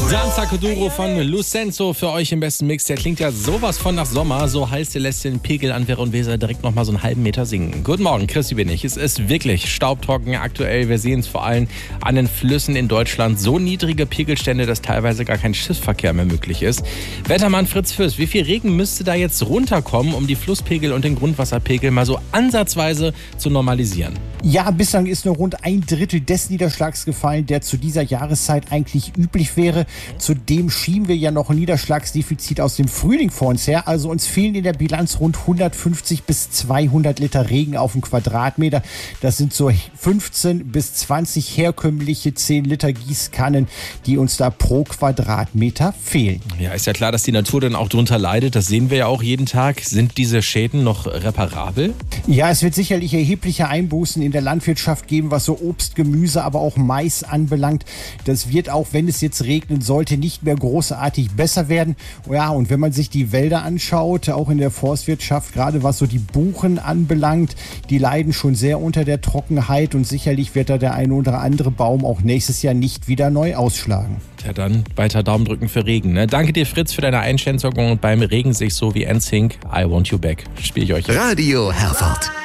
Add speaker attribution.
Speaker 1: Danza Kuduro von Lucenzo für euch im besten Mix. Der klingt ja sowas von nach Sommer. So heiß, der lässt den Pegel an Wehr und Weser direkt nochmal so einen halben Meter sinken. Guten Morgen, Chrissy bin ich. Es ist wirklich staubtrocken aktuell. Wir sehen es vor allem an den Flüssen in Deutschland. So niedrige Pegelstände, dass teilweise gar kein Schiffsverkehr mehr möglich ist. Wettermann Fritz Fürst, wie viel Regen müsste da jetzt runterkommen, um die Flusspegel und den Grundwasserpegel mal so ansatzweise zu normalisieren?
Speaker 2: Ja, bislang ist nur rund 1/3 des Niederschlags gefallen, der zu dieser Jahreszeit eigentlich üblich wäre. Zudem schieben wir ja noch ein Niederschlagsdefizit aus dem Frühling vor uns her. Also uns fehlen in der Bilanz rund 150 bis 200 Liter Regen auf den Quadratmeter. Das sind so 15 bis 20 herkömmliche 10 Liter Gießkannen, die uns da pro Quadratmeter fehlen.
Speaker 1: Ja, ist ja klar, dass die Natur dann auch drunter leidet. Das sehen wir ja auch jeden Tag. Sind diese Schäden noch reparabel?
Speaker 2: Ja, es wird sicherlich erhebliche Einbußen in der Landwirtschaft geben, was so Obst, Gemüse, aber auch Mais anbelangt. Das wird auch, wenn es jetzt regnen sollte, nicht mehr großartig besser werden. Ja, und wenn man sich die Wälder anschaut, auch in der Forstwirtschaft, gerade was so die Buchen anbelangt, die leiden schon sehr unter der Trockenheit und sicherlich wird da der eine oder andere Baum auch nächstes Jahr nicht wieder neu ausschlagen.
Speaker 1: Ja, dann weiter Daumen drücken für Regen. Ne? Danke dir, Fritz, für deine Einschätzung. Und beim Regen sich so wie NSYNC, I Want You Back, spiele ich euch jetzt.
Speaker 3: Radio Herford.